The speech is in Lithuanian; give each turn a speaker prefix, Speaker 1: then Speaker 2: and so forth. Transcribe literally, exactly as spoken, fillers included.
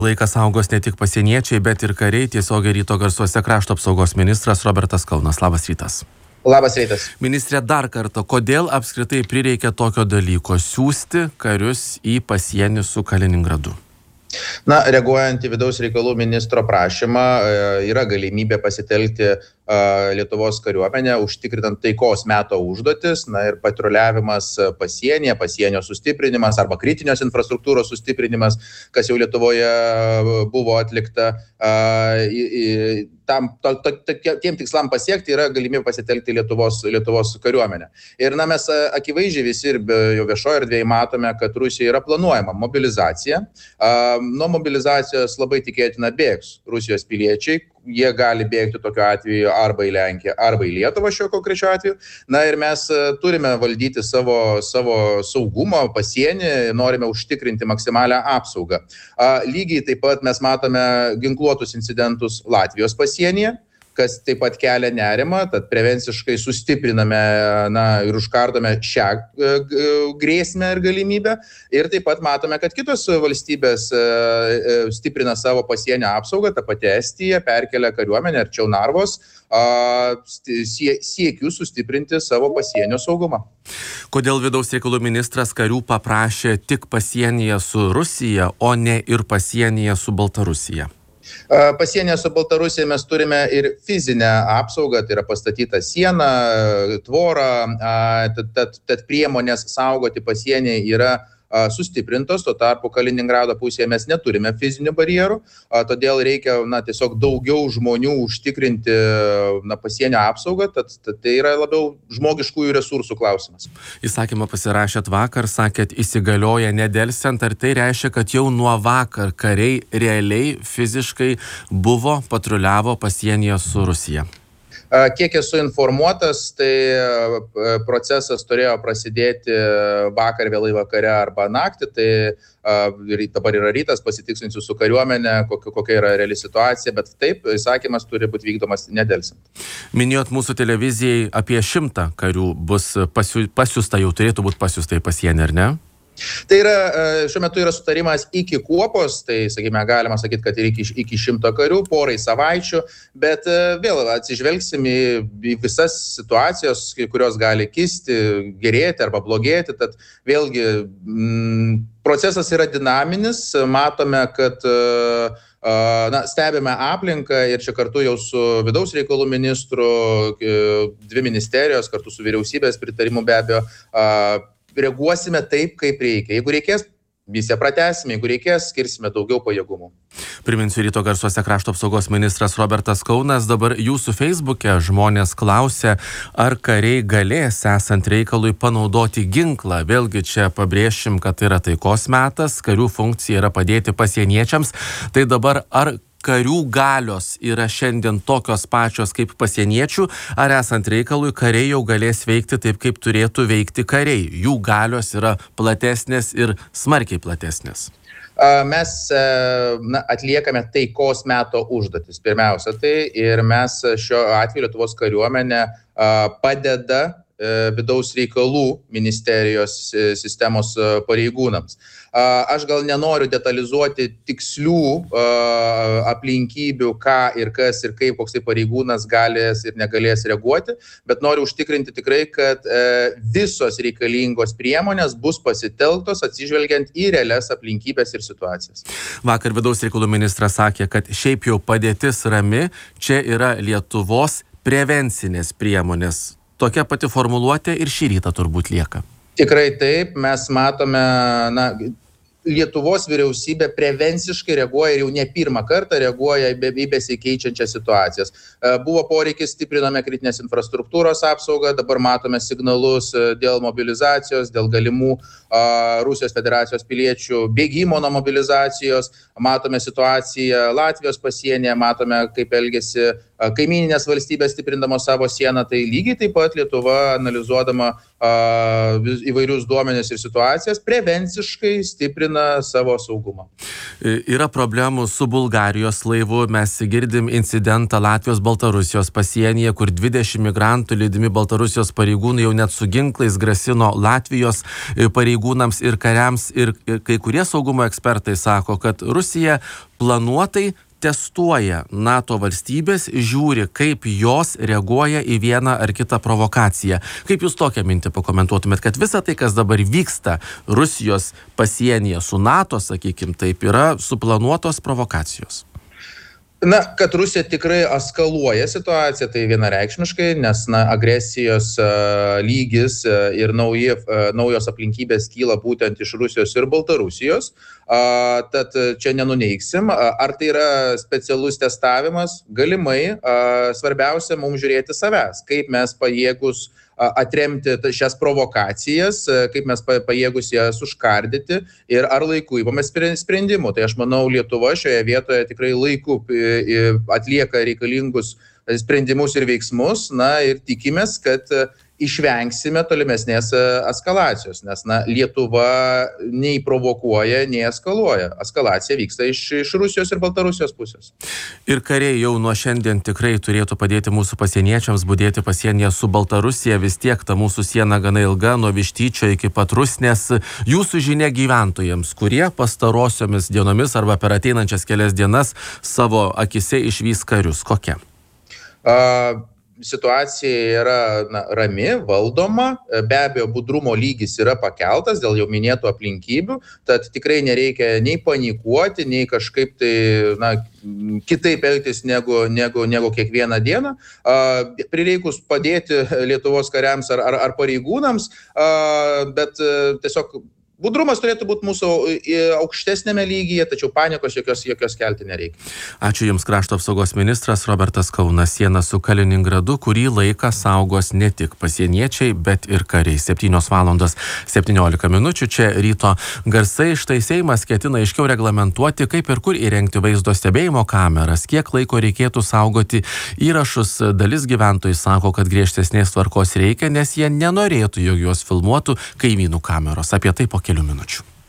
Speaker 1: Laiką saugos ne tik pasieniečiai, bet ir kariai. Tiesiogiai ryto garsuose krašto apsaugos ministras Robertas Kaunas. Labas rytas.
Speaker 2: Labas rytas.
Speaker 1: Ministrė, dar kartą, kodėl apskritai prireikia tokio dalyko – siųsti karius į pasienį su Kaliningradu?
Speaker 2: Na, reaguojant į vidaus reikalų ministro prašymą, yra galimybė pasitelkti Lietuvos kariuomenę, užtikrinant taikos meto užduotis, na ir patruliavimas pasienyje, pasienio sustiprinimas arba kritinės infrastruktūros sustiprinimas, kas jau Lietuvoje buvo atlikta. Tam, to, to, to, tiem tikslam pasiekti yra galimybė pasitelkti Lietuvos, Lietuvos kariuomenę. Ir na, mes akivaizdžiai visi ir jau viešoje erdvėje matome, kad Rusijoje yra planuojama mobilizacija. Nuo mobilizacijos labai tikėtina bėgs Rusijos piliečiai. Jie gali bėgti tokiu atveju arba į Lenkiją, arba į Lietuvą šiuo konkrečiu atveju. Na ir mes turime valdyti savo, savo saugumą pasienį, norime užtikrinti maksimalią apsaugą. Lygiai taip pat mes matome ginkluotus incidentus Latvijos pasienyje, kas taip pat kelia nerimą, tad prevenciškai sustipriname na, ir užkardome šią grėsmę ir galimybę. Ir taip pat matome, kad kitos valstybės stiprina savo pasienio apsaugą, ta pati Estija perkelia kariuomenę arčiau Narvos, siekiu sustiprinti savo pasienio saugumą.
Speaker 1: Kodėl vidaus reikalų ministras karių paprašė tik pasienyje su Rusija, o ne ir pasienyje su Baltarusija?
Speaker 2: Pasienyje su Baltarusija mes turime ir fizinę apsaugą, tai yra pastatyta siena, tvora, tad, tad, tad priemonės saugoti pasienį yra sustiprintos, tuo tarpu Kaliningrado pusėje mes neturime fizinių barjerų, todėl reikia na, tiesiog daugiau žmonių užtikrinti na, pasienio apsaugą, tad, tad tai yra labiau žmogiškųjų resursų klausimas.
Speaker 1: Įsakymą pasirašėt vakar, sakėt, įsigalioja nedelsiant, ar tai reiškia, kad jau nuo vakar kariai realiai fiziškai buvo, patruliavo pasienyje su Rusija?
Speaker 2: Kiek esu informuotas, tai procesas turėjo prasidėti vakar vėlai vakare arba naktį, tai dabar yra rytas, pasitikslinsiu su kariuomenė, kokia yra reali situacija, bet taip, įsakymas turi būti vykdomas nedelsiant.
Speaker 1: Minėjot mūsų televizijai, apie šimtą karių bus pasiųsta, jau turėtų būti pasiųsta į pasienį, ar ne?
Speaker 2: Tai yra, šiuo metu yra sutarimas iki kuopos, tai, sakykime, galima sakyti, kad ir iki, iki šimto karių, porai savaičių, bet vėl atsižvelgsim į, į visas situacijos, kurios gali kisti, gerėti arba blogėti, tad vėlgi m, procesas yra dinaminis, matome, kad na, stebime aplinką ir čia kartu jau su vidaus reikalų ministru, dvi ministerijos, kartu su vyriausybės pritarimu be abejo, reaguosime taip, kaip reikia. Jeigu reikės, misiją pratęsime, jeigu reikės, skirsime daugiau pajėgumų.
Speaker 1: Priminsiu, ryto garsuose krašto apsaugos ministras Robertas Kaunas. Dabar jūsų Feisbuke žmonės klausia, ar kariai galės esant reikalui panaudoti ginklą. Vėlgi čia pabrėšim, kad tai yra taikos metas, karių funkcija yra padėti pasieniečiams. Tai dabar ar karių galios yra šiandien tokios pačios kaip pasieniečių, ar esant reikalui kariai jau galės veikti taip, kaip turėtų veikti kariai? Jų galios yra platesnės ir smarkiai platesnės.
Speaker 2: Mes na, atliekame taikos meto užduotis. Pirmiausia, tai ir mes šiuo atveju Lietuvos kariuomenė padeda vidaus reikalų ministerijos sistemos pareigūnams. Aš gal nenoriu detalizuoti tikslių aplinkybių, ką ir kas ir kaip koksai pareigūnas galės ir negalės reaguoti, bet noriu užtikrinti tikrai, kad visos reikalingos priemonės bus pasitelktos atsižvelgiant į realias aplinkybės ir situacijas.
Speaker 1: Vakar vidaus reikalų ministras sakė, kad šiaip jau padėtis rami, čia yra Lietuvos prevencinės priemonės. Tokia pati formuluotė ir šį rytą turbūt lieka.
Speaker 2: Tikrai taip, mes matome, na, Lietuvos vyriausybė prevenciškai reaguoja ir jau ne pirmą kartą reaguoja į besikeičiančias situacijas. Buvo poreikis, stiprinome kritinės infrastruktūros apsaugą, dabar matome signalus dėl mobilizacijos, dėl galimų Rusijos federacijos piliečių bėgimo nuo mobilizacijos, matome situaciją Latvijos pasienyje, matome, kaip elgėsi kaimyninės valstybės stiprindamos savo sieną, tai lygiai taip pat Lietuva, analizuodama įvairius duomenis ir situacijas, prevenciškai stiprina savo saugumą.
Speaker 1: Yra problemų su Bulgarijos laivu. Mes girdim incidentą Latvijos-Baltarusijos pasienyje, kur dvidešimt migrantų lydimi Baltarusijos pareigūnai jau net su ginklais grasino Latvijos pareigūnams ir kariams. Ir kai kurie saugumo ekspertai sako, kad Rusija planuotai testuoja NATO valstybės, žiūri, kaip jos reaguoja į vieną ar kitą provokaciją. Kaip jūs tokią mintį pakomentuotumėt, kad visa tai, kas dabar vyksta Rusijos pasienyje su NATO, sakykim, taip yra suplanuotos provokacijos?
Speaker 2: Na, kad Rusija tikrai eskaluoja situaciją, tai vienareikšmiškai, nes na, agresijos uh, lygis uh, ir nauji, uh, naujos aplinkybės kyla būtent iš Rusijos ir Baltarusijos. Uh, tad čia nenuneiksim. Uh, ar tai yra specialus testavimas? Galimai. Uh, svarbiausia mums žiūrėti savęs, kaip mes pajėgus atremti šias provokacijas, kaip mes pajėgus jas užkardyti ir ar laiku įmamės sprendimų. Tai aš manau, Lietuva šioje vietoje tikrai laiku atlieka reikalingus sprendimus ir veiksmus, na ir tikimės, kad išvengsime tolimesnės eskalacijos, nes na, Lietuva nei provokuoja, nei eskaluoja. Eskalacija vyksta iš, iš Rusijos ir Baltarusijos pusės.
Speaker 1: Ir kariai jau nuo šiandien tikrai turėtų padėti mūsų pasieniečiams budėti pasienyje su Baltarusija. Vis tiek ta mūsų siena gana ilga, nuo Vištyčio iki pat Rusnės. Jūsų žinia gyventojams, kurie pastarosiomis dienomis arba per ateinančias kelias dienas savo akise išvys karius, kokia?
Speaker 2: Uh... Situacija yra na, rami, valdoma, be abejo budrumo lygis yra pakeltas dėl jau minėtų aplinkybių, tad tikrai nereikia nei panikuoti, nei kažkaip tai na, kitaip elgtis negu, negu, negu kiekvieną dieną. Prireikus padėti Lietuvos kariams ar, ar, ar pareigūnams, bet tiesiog budrumas turėtų būti mūsų aukštesnėme lygyje, tačiau panikos jokios, jokios kelti nereikia.
Speaker 1: Ačiū Jums, krašto apsaugos ministras Robertas Kaunas. Siena su Kaliningradu kurį laiką saugos ne tik pasieniečiai, bet ir kariai. septynios valandos septyniolika minučių. Čia ryto garsai. Štai Seimas ketina aiškiau reglamentuoti, kaip ir kur įrengti vaizdo stebėjimo kameras, kiek laiko reikėtų saugoti įrašus. Dalis gyventojų sako, kad griežtesnės tvarkos reikia, nes jie nenorėtų, jog juos filmuotų kaimynų kameros. Apie tai po kelių minučių.